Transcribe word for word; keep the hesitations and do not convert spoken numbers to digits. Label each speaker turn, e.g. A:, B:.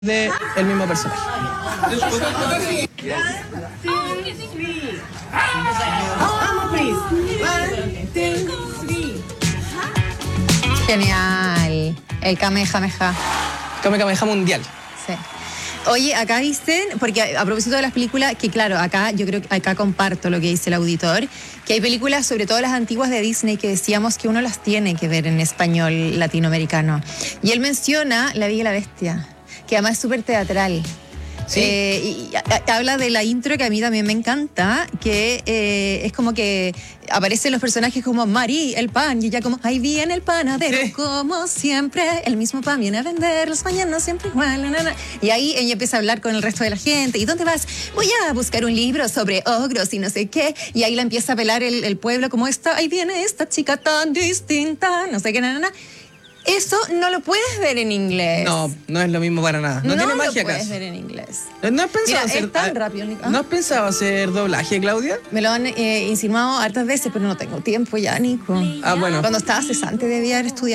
A: de el mismo personaje.
B: Genial. El Kamehameha.
A: Kamehameha mundial.
B: Sí. Oye, acá dicen, porque a, a propósito de las películas, que claro, acá yo creo que acá comparto lo que dice el auditor, que hay películas, sobre todo las antiguas de Disney, que decíamos que uno las tiene que ver en español latinoamericano. Y él menciona La Bella y la Bestia, que además es súper teatral.
A: Sí.
B: Eh, y, a, habla de la intro que a mí también me encanta, que eh, es como que aparecen los personajes como Marí, el pan, y ella como, ahí viene el panadero, sí, como siempre, el mismo pan viene a vender, los mañanas siempre igual, na, na, na. Y ahí ella empieza a hablar con el resto de la gente, ¿y dónde vas? Voy a buscar un libro sobre ogros y no sé qué, y ahí la empieza a pelar el, el pueblo como esta, ahí viene esta chica tan distinta, no sé qué, na, na, na. Eso no lo puedes ver en inglés.
A: No, no es lo mismo para nada. No,
B: no
A: tiene magia
B: lo puedes
A: acá.
B: ver en inglés.
A: ¿No has pensado
B: Mira,
A: hacer,
B: es tan rápido, Nico.
A: ¿No has pensado hacer doblaje, Claudia?
B: Me lo han eh, insinuado hartas veces, pero no tengo tiempo ya, Nico.
A: Ah, bueno.
B: Cuando estaba cesante debía haber estudiado.